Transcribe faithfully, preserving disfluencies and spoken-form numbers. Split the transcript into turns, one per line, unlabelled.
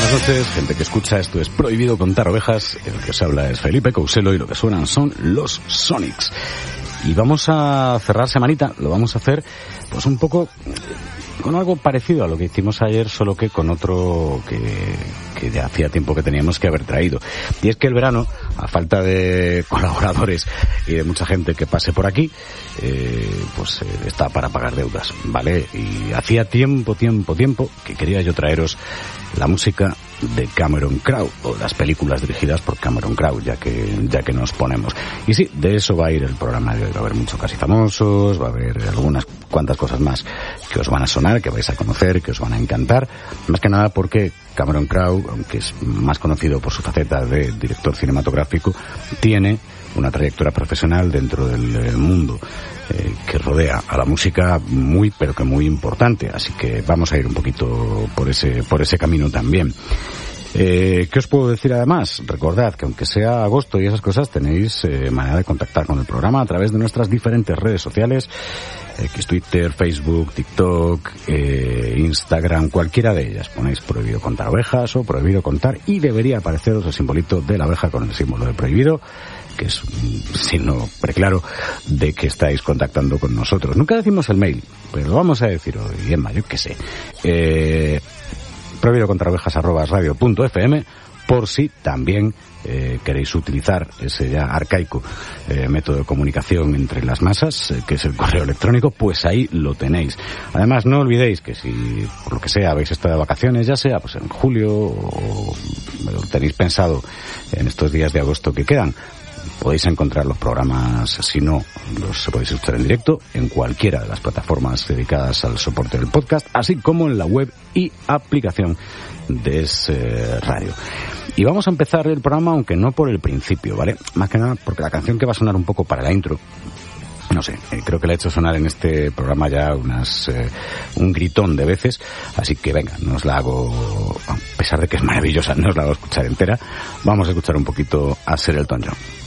buenas noches, gente que escucha. Esto es Prohibido Contar Ovejas. El que os habla es Felipe Couselo y lo que suenan son los Sonics. Y vamos a cerrar semanita, lo vamos a hacer pues un poco con algo parecido a lo que hicimos ayer, solo que con otro que, que ya hacía tiempo que teníamos que haber traído. Y es que el verano, a falta de colaboradores y de mucha gente que pase por aquí, eh, pues eh, está para pagar deudas, ¿vale? Y hacía tiempo, tiempo, tiempo que quería yo traeros la música de Cameron Crowe, o las películas dirigidas por Cameron Crowe, ya que ya que nos ponemos. Y sí, de eso va a ir el programa de hoy. Va a haber muchos casi famosos, va a haber algunas cuantas cosas más que os van a sonar, que vais a conocer, que os van a encantar. Más que nada porque Cameron Crowe, aunque es más conocido por su faceta de director cinematográfico, tiene una trayectoria profesional dentro del, del mundo eh, que rodea a la música muy, pero que muy importante. Así que vamos a ir un poquito por ese, por ese camino también. Eh, ¿Qué os puedo decir además? Recordad que aunque sea agosto y esas cosas, tenéis eh, manera de contactar con el programa a través de nuestras diferentes redes sociales, X, Twitter, Facebook, TikTok, eh, Instagram, cualquiera de ellas. Ponéis Prohibido Contar Ovejas o Prohibido Contar y debería apareceros el simbolito de la abeja con el símbolo de prohibido, que es un signo preclaro de que estáis contactando con nosotros. Nunca decimos el mail, pero lo vamos a decir hoy, Emma, yo qué sé. Eh... prohibido contar ovejas arroba radio punto f m, por si también eh, queréis utilizar ese ya arcaico eh, método de comunicación entre las masas, eh, que es el correo electrónico, pues ahí lo tenéis. Además, no olvidéis que si por lo que sea habéis estado de vacaciones, ya sea pues en julio o, o tenéis pensado en estos días de agosto que quedan, podéis encontrar los programas, si no, los podéis escuchar en directo en cualquiera de las plataformas dedicadas al soporte del podcast, así como en la web y aplicación de ese radio. Y vamos a empezar el programa, aunque no por el principio, ¿vale? Más que nada porque la canción que va a sonar un poco para la intro, no sé, eh, creo que la he hecho sonar en este programa ya unas eh, un gritón de veces, así que venga, no os la hago, a pesar de que es maravillosa, no os la hago escuchar entera. Vamos a escuchar un poquito a Ser Elton John.